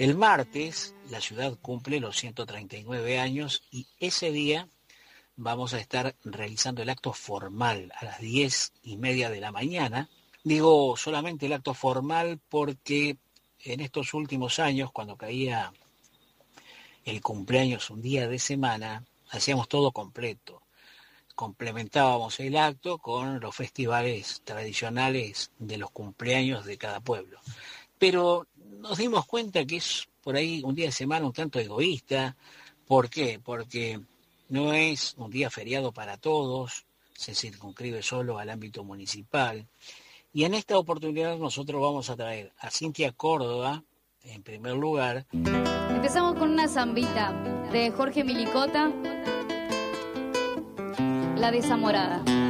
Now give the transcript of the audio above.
El martes la ciudad cumple los 139 años y ese día vamos a estar realizando el acto formal a las 10:30 de la mañana. Digo solamente el acto formal porque en estos últimos años, cuando caía el cumpleaños un día de semana, hacíamos todo completo. Complementábamos el acto con los festivales tradicionales de los cumpleaños de cada pueblo. Pero nos dimos cuenta que es por ahí un día de semana un tanto egoísta. ¿Por qué? Porque no es un día feriado para todos, se circunscribe solo al ámbito municipal. Y en esta oportunidad nosotros vamos a traer a Cintia Córdoba, en primer lugar. Empezamos con una zambita de Jorge Milicota, La Desamorada.